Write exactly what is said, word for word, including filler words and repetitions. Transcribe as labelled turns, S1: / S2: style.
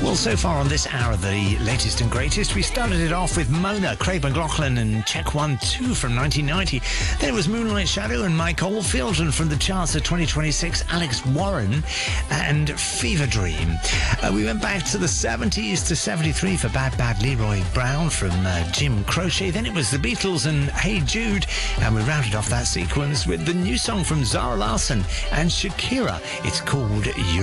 S1: Well, so far on this hour of the latest and greatest, we started it off with Mona, Craig McLaughlin and Check One Two from nineteen ninety. Then it was Moonlight Shadow and Mike Oldfield, and from the charts of twenty twenty-six, Alex Warren and Fever Dream. Uh, we went back to the seventies to seventy-three for Bad Bad Leroy Brown from uh, Jim Croce. Then it was the Beatles and Hey Jude, and we rounded off that sequence with the new song from Zara Larsson and Shakira. It's called You.